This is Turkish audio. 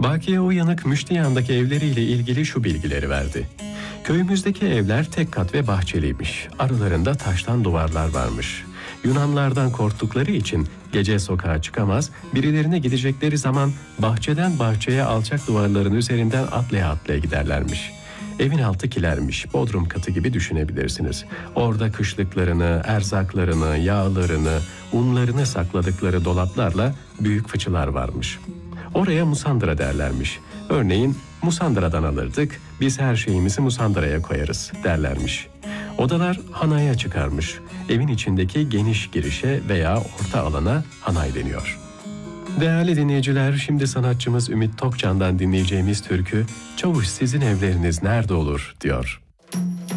Bakiye Uyanık Müştiyan'daki evleriyle ilgili şu bilgileri verdi. Köyümüzdeki evler tek kat ve bahçeliymiş. Aralarında taştan duvarlar varmış. Yunanlardan korktukları için gece sokağa çıkamaz, birilerine gidecekleri zaman bahçeden bahçeye alçak duvarların üzerinden atlaya atlaya giderlermiş. Evin altı kilermiş, bodrum katı gibi düşünebilirsiniz. Orada kışlıklarını, erzaklarını, yağlarını, unlarını sakladıkları dolaplarla büyük fıçılar varmış. Oraya musandıra derlermiş. Örneğin musandıradan alırdık, biz her şeyimizi musandıraya koyarız derlermiş. Odalar hanaya çıkarmış. Evin içindeki geniş girişe veya orta alana hanay deniyor. Değerli dinleyiciler, şimdi sanatçımız Ümit Tokcan'dan dinleyeceğimiz türkü "Çavuş sizin evleriniz nerede olur?" diyor.